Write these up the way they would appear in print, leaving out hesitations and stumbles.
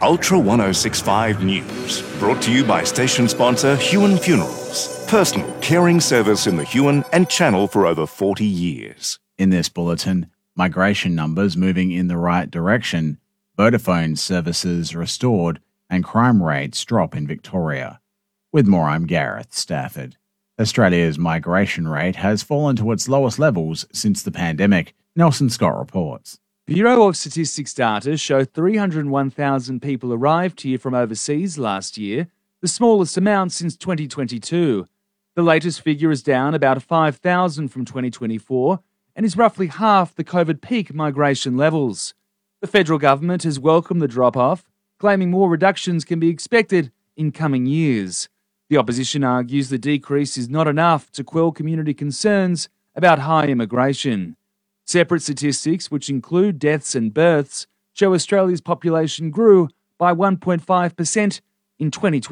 Ultra 1065 News, brought to you by station sponsor Huon Funerals, personal caring service in the Huon and Channel for over 40 years. In this bulletin, migration numbers moving in the right direction, Vodafone services restored, and crime rates drop in Victoria. With more, I'm Gareth Stafford. Australia's migration rate has fallen to its lowest levels since the pandemic, Nelson Scott reports. Bureau of Statistics data show 301,000 people arrived here from overseas last year, the smallest amount since 2022. The latest figure is down about 5,000 from 2024 and is roughly half the COVID peak migration levels. The federal government has welcomed the drop-off, claiming more reductions can be expected in coming years. The opposition argues the decrease is not enough to quell community concerns about high immigration. Separate statistics, which include deaths and births, show Australia's population grew by 1.5% in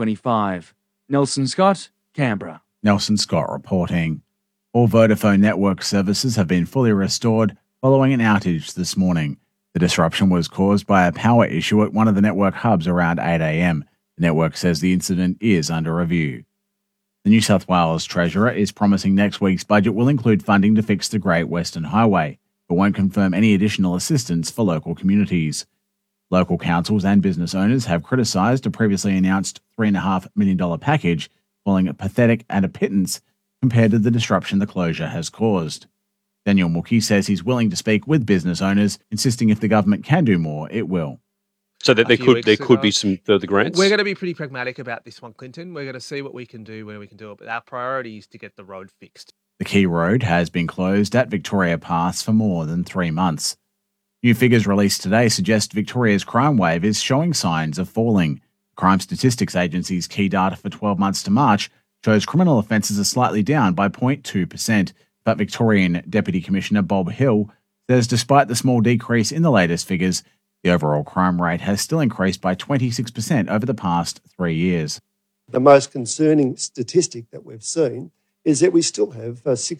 2025. Nelson Scott, Canberra. Nelson Scott reporting. All Vodafone network services have been fully restored following an outage this morning. The disruption was caused by a power issue at one of the network hubs around 8 a.m. The network says the incident is under review. The New South Wales Treasurer is promising next week's budget will include funding to fix the Great Western Highway, but won't confirm any additional assistance for local communities. Local councils and business owners have criticised a previously announced $3.5 million package, calling it pathetic and a pittance compared to the disruption the closure has caused. Daniel Mookie says he's willing to speak with business owners, insisting if the government can do more, it will. So that there could be some further grants? We're going to be pretty pragmatic about this one, Clinton. We're going to see what we can do when we can do it, but our priority is to get the road fixed. The key road has been closed at Victoria Pass for more than 3 months. New figures released today suggest Victoria's crime wave is showing signs of falling. Crime Statistics Agency's key data for 12 months to March shows criminal offences are slightly down by 0.2%, but Victorian Deputy Commissioner Bob Hill says despite the small decrease in the latest figures, the overall crime rate has still increased by 26% over the past 3 years. The most concerning statistic that we've seen is that we still have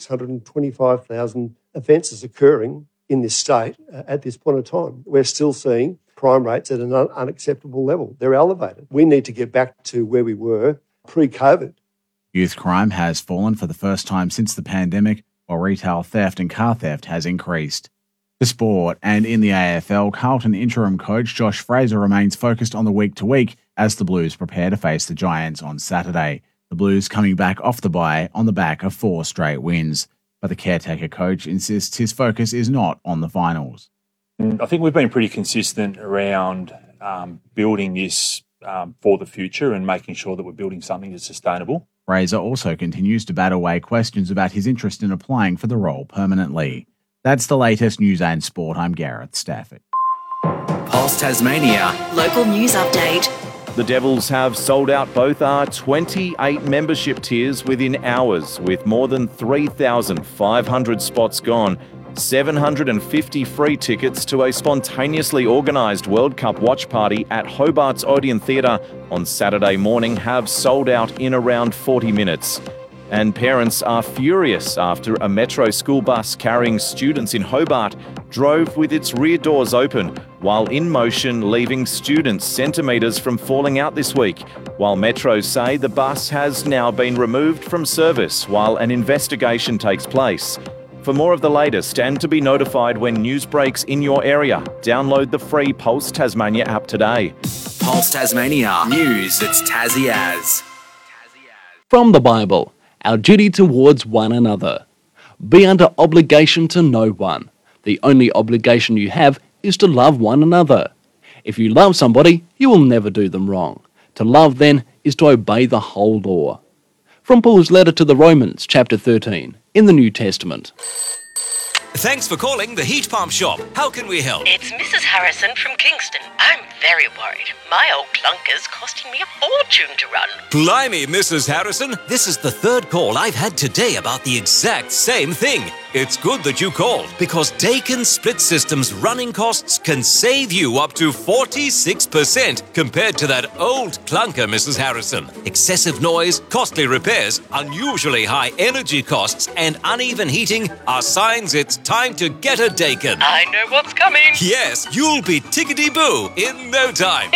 625,000 offences occurring in this state at this point in time. We're still seeing crime rates at an unacceptable level. They're elevated. We need to get back to where we were pre-COVID. Youth crime has fallen for the first time since the pandemic, while retail theft and car theft has increased. To sport, and in the AFL, Carlton interim coach Josh Fraser remains focused on the week-to-week as the Blues prepare to face the Giants on Saturday. The Blues coming back off the bye on the back of 4 straight wins. But the caretaker coach insists his focus is not on the finals. I think we've been pretty consistent around building this for the future and making sure that we're building something that's sustainable. Fraser also continues to bat away questions about his interest in applying for the role permanently. That's the latest news and sport. I'm Gareth Stafford. Pulse Tasmania. Local news update. The Devils have sold out both our 28 membership tiers within hours, with more than 3,500 spots gone. 750 free tickets to a spontaneously organised World Cup watch party at Hobart's Odeon Theatre on Saturday morning have sold out in around 40 minutes. And parents are furious after a Metro school bus carrying students in Hobart drove with its rear doors open while in motion, leaving students centimetres from falling out this week, while Metro say the bus has now been removed from service while an investigation takes place. For more of the latest and to be notified when news breaks in your area, download the free Pulse Tasmania app today. Pulse Tasmania. News that's Tassie as. From the Bible. Our duty towards one another. Be under obligation to no one. The only obligation you have is to love one another. If you love somebody, you will never do them wrong. To love, then, is to obey the whole law. From Paul's letter to the Romans, chapter 13, in the New Testament. Thanks for calling the Heat Pump Shop. How can we help? It's Mrs. Harrison from Kingston. I'm very worried. My old clunker's costing me a fortune to run. Blimey, Mrs. Harrison. This is the third call I've had today about the exact same thing. It's good that you called because Dakin Split System's running costs can save you up to 46% compared to that old clunker, Mrs. Harrison. Excessive noise, costly repairs, unusually high energy costs, and uneven heating are signs it's time to get a Dakin. I know what's coming. Yes, you'll be tickety-boo in no time.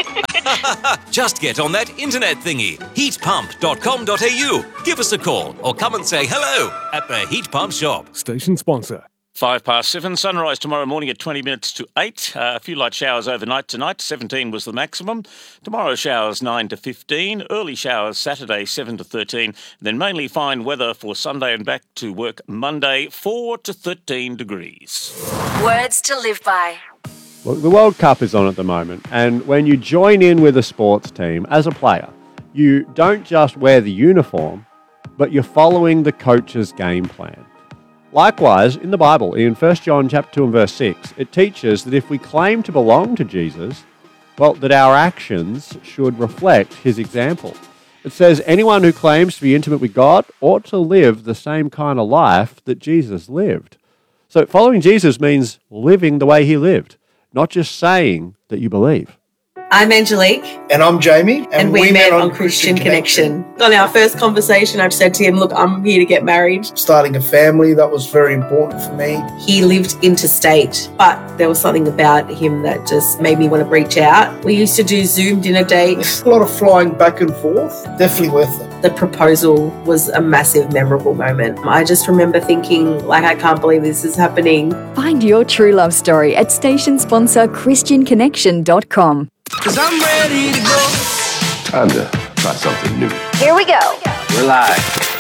Just get on that internet thingy, heatpump.com.au. Give us a call or come and say hello at the Heat Pump Shop. Station sponsor. 7:05. Sunrise tomorrow morning at 20 minutes to 8. A few light showers overnight tonight. 17 was the maximum. Tomorrow showers 9 to 15. Early showers Saturday 7 to 13. Then mainly fine weather for Sunday and back to work Monday 4 to 13 degrees. Words to live by. Look, the World Cup is on at the moment, and when you join in with a sports team as a player, you don't just wear the uniform, but you're following the coach's game plan. Likewise, in the Bible, in 1 John chapter 2 and verse 6, it teaches that if we claim to belong to Jesus, well, that our actions should reflect his example. It says anyone who claims to be intimate with God ought to live the same kind of life that Jesus lived. So following Jesus means living the way he lived, not just saying that you believe. I'm Angelique. And I'm Jamie. And we met on Christian Connection. On our first conversation, I've said to him, look, I'm here to get married. Starting a family, that was very important for me. He lived interstate, but there was something about him that just made me want to reach out. We used to do Zoom dinner dates. A lot of flying back and forth. Definitely worth it. The proposal was a massive, memorable moment. I just remember thinking, I can't believe this is happening. Find your true love story at station sponsor ChristianConnection.com. Cause I'm ready to go. Time to try something new. Here we go. We're live.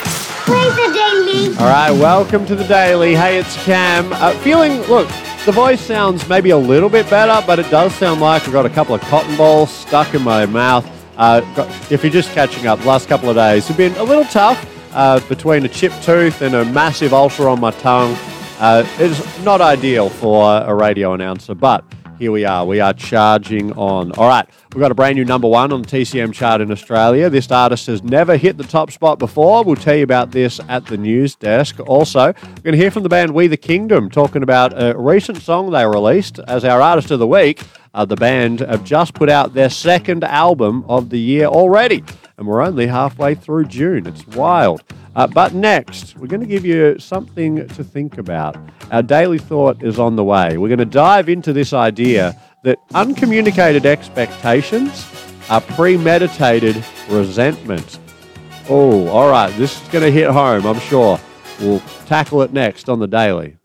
Play the daily. All right, welcome to the Daily. Hey, it's Cam. Look, the voice sounds maybe a little bit better, but it does sound like I've got a couple of cotton balls stuck in my mouth. If you're just catching up, the last couple of days have been a little tough between a chipped tooth and a massive ulcer on my tongue. It's not ideal for a radio announcer, but here we are charging on. All right, we've got a brand new number one on the TCM chart in Australia. This artist has never hit the top spot before. We'll tell you about this at the news desk. Also, we're going to hear from the band We the Kingdom talking about a recent song they released as our Artist of the Week. The band have just put out their second album of the year already, and we're only halfway through June. It's wild. But next, we're going to give you something to think about. Our daily thought is on the way. We're going to dive into this idea that uncommunicated expectations are premeditated resentment. Oh, all right. This is going to hit home, I'm sure. We'll tackle it next on the Daily.